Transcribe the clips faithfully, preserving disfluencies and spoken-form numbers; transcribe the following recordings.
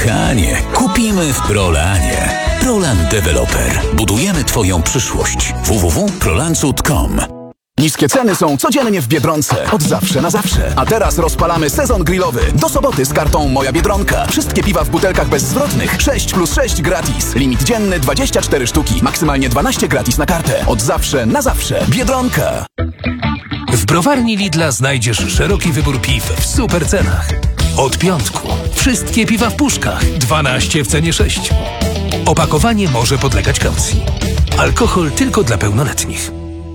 Kochanie, kupimy w Prolanie. Prolan Developer. Budujemy Twoją przyszłość. w w w kropka prolancut kropka com. Niskie ceny są codziennie w Biedronce. Od zawsze na zawsze. A teraz rozpalamy sezon grillowy. Do soboty z kartą Moja Biedronka. Wszystkie piwa w butelkach bezzwrotnych. sześć plus sześć gratis. Limit dzienny dwadzieścia cztery sztuki. Maksymalnie dwanaście gratis na kartę. Od zawsze na zawsze. Biedronka. W browarni Lidla znajdziesz szeroki wybór piw w super cenach. Od piątku. Wszystkie piwa w puszkach. dwanaście w cenie sześciu. Opakowanie może podlegać kaucji. Alkohol tylko dla pełnoletnich.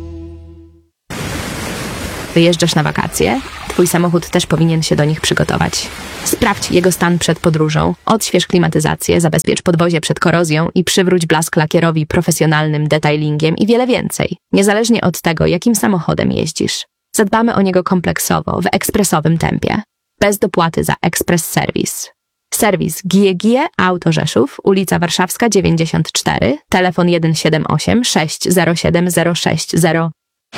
Wyjeżdżasz na wakacje? Twój samochód też powinien się do nich przygotować. Sprawdź jego stan przed podróżą, odśwież klimatyzację, zabezpiecz podwozie przed korozją i przywróć blask lakierowi profesjonalnym detailingiem i wiele więcej. Niezależnie od tego, jakim samochodem jeździsz. Zadbamy o niego kompleksowo, w ekspresowym tempie. Bez dopłaty za ekspres serwis. Serwis G I E G I E Auto Rzeszów, ulica Warszawska dziewięćdziesiąt cztery, telefon jeden siedem osiem sześć zero siedem zero sześć zero.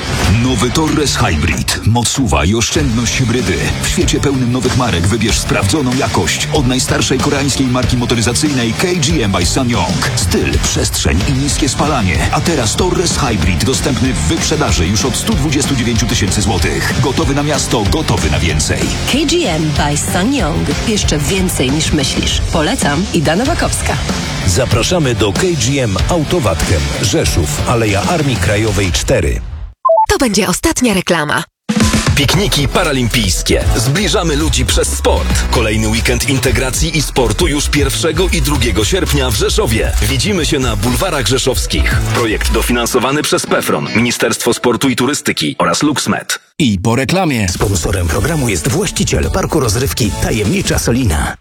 Nowy Torres Hybrid. Moc suwa i oszczędność hybrydy. W świecie pełnym nowych marek wybierz sprawdzoną jakość od najstarszej koreańskiej marki motoryzacyjnej K G M by SsangYong. Styl, przestrzeń i niskie spalanie. A teraz Torres Hybrid dostępny w wyprzedaży już od sto dwadzieścia dziewięć tysięcy złotych. Gotowy na miasto, gotowy na więcej. K G M by SsangYong. Jeszcze więcej niż myślisz. Polecam, Ida Nowakowska. Zapraszamy do K G M Autowatchem, Rzeszów, Aleja Armii Krajowej cztery. To będzie ostatnia reklama. Pikniki paralimpijskie. Zbliżamy ludzi przez sport. Kolejny weekend integracji i sportu już pierwszego i drugiego sierpnia w Rzeszowie. Widzimy się na bulwarach rzeszowskich. Projekt dofinansowany przez PEFRON, Ministerstwo Sportu i Turystyki oraz LuxMed. I po reklamie. Sponsorem programu jest właściciel parku rozrywki Tajemnicza Solina.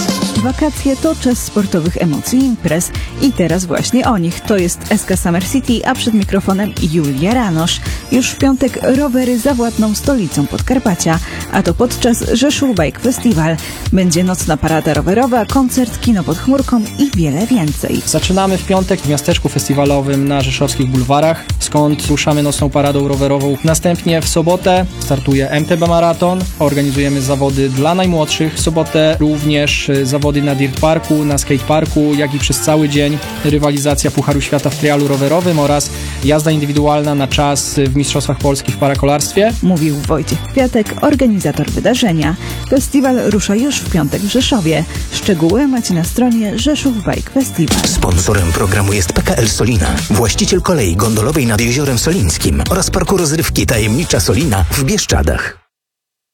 Wakacje to czas sportowych emocji i imprez i teraz właśnie o nich. To jest S K Summer City, a przed mikrofonem Julia Ranosz. Już w piątek rowery zawładną stolicą Podkarpacia, a to podczas Rzeszów Bike Festival. Będzie nocna parada rowerowa, koncert, kino pod chmurką i wiele więcej. Zaczynamy w piątek w miasteczku festiwalowym na rzeszowskich bulwarach, skąd ruszamy nocną paradą rowerową. Następnie w sobotę startuje M T B Maraton, organizujemy zawody dla najmłodszych. W sobotę również zawody na Dirt Parku, na Skate Parku, jak i przez cały dzień rywalizacja Pucharu Świata w trialu rowerowym oraz jazda indywidualna na czas w Mistrzostwach Polski w parakolarstwie. Mówił Wojciech Kwiatek, organizator wydarzenia. Festiwal rusza już w piątek w Rzeszowie. Szczegóły macie na stronie Rzeszów Bike Festival. Sponsorem programu jest P K L Solina, właściciel kolei gondolowej nad Jeziorem Solińskim oraz parku rozrywki Tajemnicza Solina w Bieszczadach.